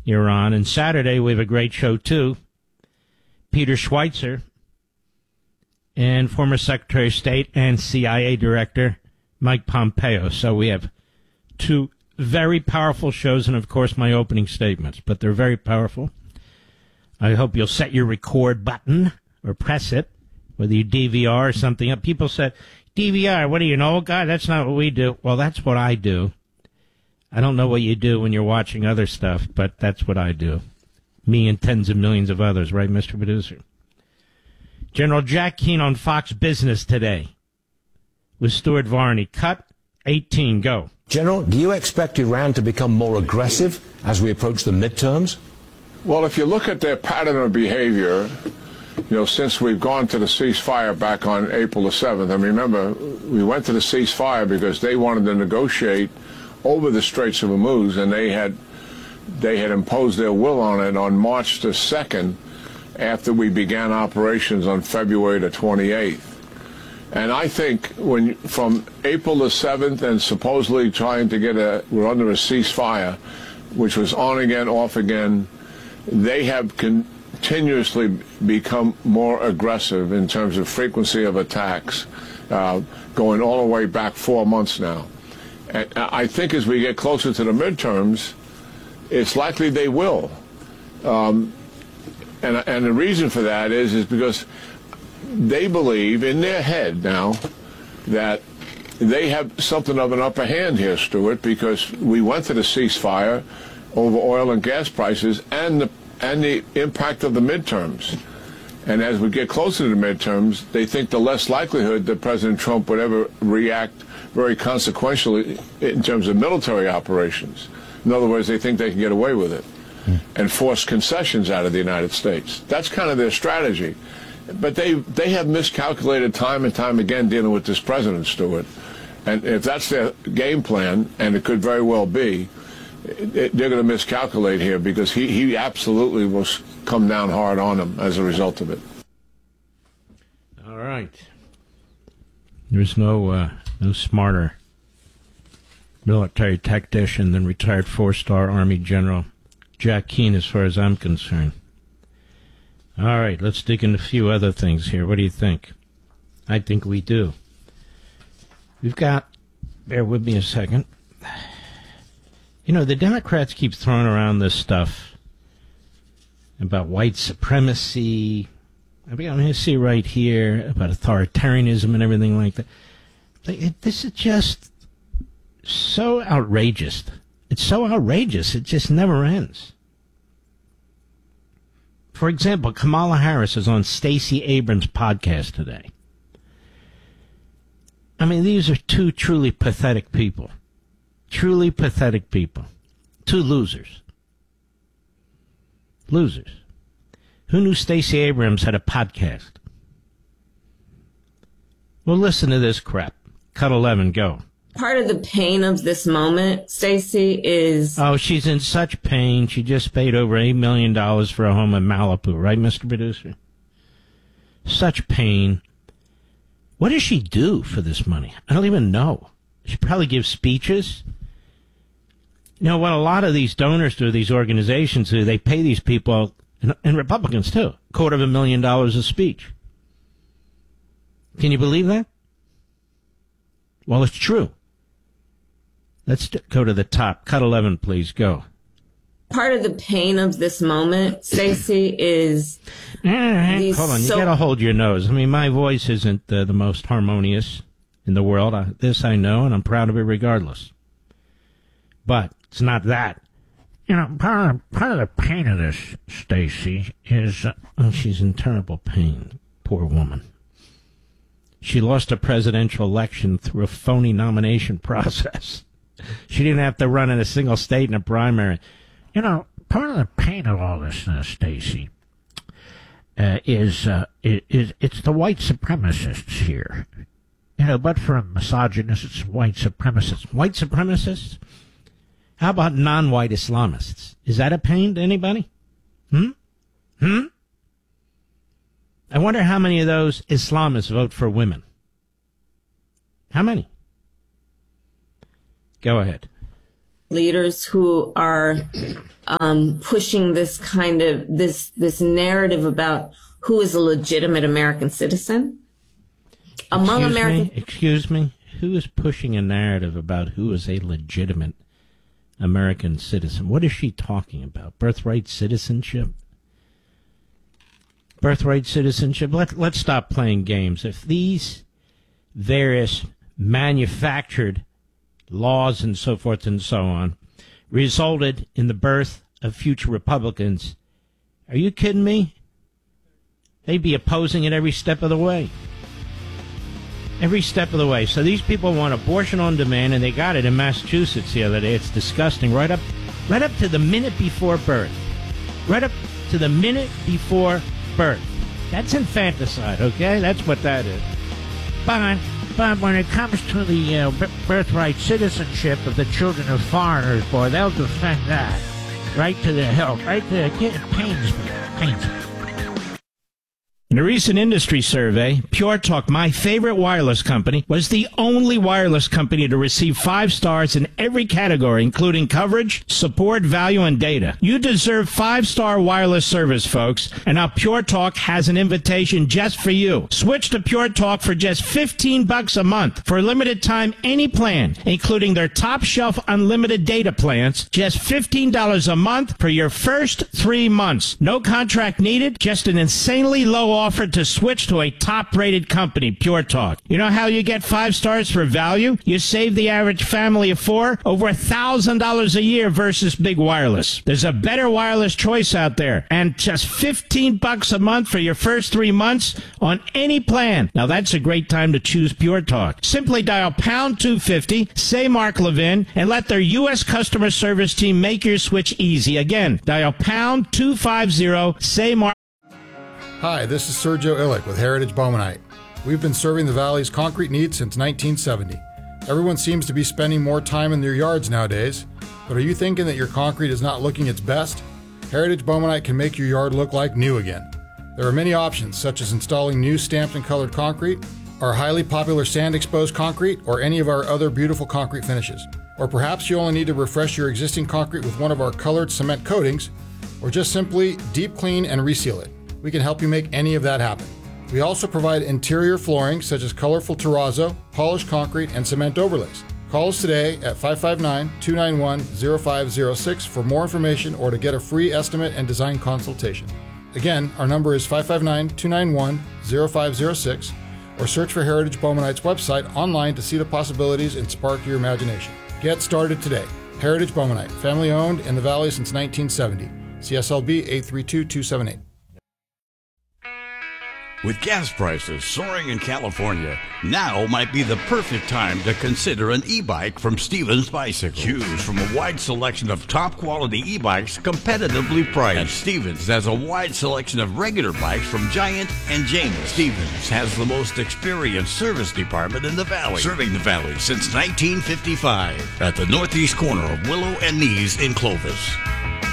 Iran. And Saturday, we have a great show, too. Peter Schweitzer and former Secretary of State and CIA Director Mike Pompeo. So we have two very powerful shows and, of course, my opening statements. But they're very powerful. I hope you'll set your record button or press it, whether you DVR or something. People said, DVR, what do you know, guy? That's not what we do. Well, that's what I do. I don't know what you do when you're watching other stuff, but that's what I do. Me and tens of millions of others, right, Mr. Producer? General Jack Keane on Fox Business today with Stuart Varney. Cut 18, go. General, do you expect Iran to become more aggressive as we approach the midterms? Well, if you look at their pattern of behavior, since we've gone to the ceasefire back on April the 7th, and remember, we went to the ceasefire because they wanted to negotiate over the Straits of Hormuz, and they had imposed their will on it on March the 2nd after we began operations on February the 28th. And I think from April the 7th and supposedly trying to we're under a ceasefire, which was on again, off again, they have continuously become more aggressive in terms of frequency of attacks, going all the way back 4 months now. And I think as we get closer to the midterms, it's likely they will. And the reason for that is because they believe in their head now that they have something of an upper hand here, Stuart, because we went to the ceasefire over oil and gas prices and the impact of the midterms. And as we get closer to the midterms, they think the less likelihood that President Trump would ever react very consequentially in terms of military operations. In other words, they think they can get away with it and force concessions out of the United States. That's kind of their strategy. But they have miscalculated time and time again dealing with this president, Stuart. And if that's their game plan, and it could very well be, they're going to miscalculate here because he absolutely will come down hard on them as a result of it. All right. There's no smarter military tactician than retired four-star Army General Jack Keane, as far as I'm concerned. All right, let's dig into a few other things here. What do you think? I think we do. We've got, bear with me a second. The Democrats keep throwing around this stuff about white supremacy. I'm going to see right here about authoritarianism and everything like that. This is just so outrageous. It's so outrageous, it just never ends. For example, Kamala Harris is on Stacey Abrams' podcast today. I mean, these are two truly pathetic people. Truly pathetic people. Two losers. Losers. Who knew Stacey Abrams had a podcast? Well, listen to this crap. Cut 11, go. Part of the pain of this moment, Stacey, is... Oh, she's in such pain. She just paid over $8 million for a home in Malibu, right, Mr. Producer? Such pain. What does she do for this money? I don't even know. She probably gives speeches. What a lot of these donors do, these organizations do, they pay these people, and Republicans too, $250,000 a speech. Can you believe that? Well, it's true. Let's go to the top. Cut 11, please. Go. Part of the pain of this moment, Stacey, is... Hold on. You got to hold your nose. I mean, my voice isn't the most harmonious in the world. This I know, and I'm proud of it regardless. But it's not that. Part of the pain of this, Stacey, is... she's in terrible pain. Poor woman. She lost a presidential election through a phony nomination process. She didn't have to run in a single state in a primary. Part of the pain of all this, Stacey, is it's the white supremacists here. But for misogynists, white supremacists. White supremacists? How about non-white Islamists? Is that a pain to anybody? I wonder how many of those Islamists vote for women. How many? Go ahead. leaders who are pushing this kind of this narrative about who is a legitimate American citizen. Excuse me? Who is pushing a narrative about who is a legitimate American citizen? What is she talking about? Birthright citizenship? Birthright citizenship? Let's stop playing games. If these various manufactured laws and so forth and so on resulted in the birth of future Republicans, are you kidding me? They'd be opposing it every step of the way. Every step of the way. So these people want abortion on demand, and they got it in Massachusetts the other day. It's disgusting. Right up to the minute before birth. Right up to the minute before birth. That's infanticide, okay? That's what that is. But when it comes to the birthright citizenship of the children of foreigners, boy, they'll defend that right to the hilt. Right to it pains me. In a recent industry survey, Pure Talk, my favorite wireless company, was the only wireless company to receive 5 stars in every category, including coverage, support, value, and data. You deserve 5-star wireless service, folks, and now Pure Talk has an invitation just for you. Switch to Pure Talk for just $15 a month. For a limited time, any plan, including their top-shelf unlimited data plans, just $15 a month for your first 3 months. No contract needed, just an insanely low offer to switch to a top-rated company, Pure Talk. You know how you get 5 stars for value? You save the average family of 4 over $1,000 a year versus big wireless. There's a better wireless choice out there, and just $15 a month for your first 3 months on any plan. Now that's a great time to choose Pure Talk. Simply dial pound 250, say Mark Levin, and let their U.S. customer service team make your switch easy. Again, dial pound 250, say Mark. Hi, this is Sergio Illick with Heritage Bowmanite. We've been serving the Valley's concrete needs since 1970. Everyone seems to be spending more time in their yards nowadays, but are you thinking that your concrete is not looking its best? Heritage Bowmanite can make your yard look like new again. There are many options, such as installing new stamped and colored concrete, our highly popular sand-exposed concrete, or any of our other beautiful concrete finishes. Or perhaps you only need to refresh your existing concrete with one of our colored cement coatings, or just simply deep clean and reseal it. We can help you make any of that happen. We also provide interior flooring such as colorful terrazzo, polished concrete, and cement overlays. Call us today at 559-291-0506 for more information or to get a free estimate and design consultation. Again, our number is 559-291-0506 or search for Heritage Bowmanite's website online to see the possibilities and spark your imagination. Get started today. Heritage Bowmanite, family owned in the Valley since 1970. CSLB 832278. With gas prices soaring in California, now might be the perfect time to consider an e-bike from Stevens Bicycle. Choose from a wide selection of top-quality e-bikes competitively priced. And Stevens has a wide selection of regular bikes from Giant and Janus. Stevens has the most experienced service department in the Valley, serving the Valley since 1955 at the northeast corner of Willow and Nees in Clovis.